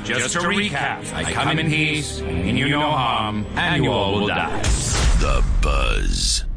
Just to recap, I come in peace, I mean you no harm, and you all will die. The Buzz.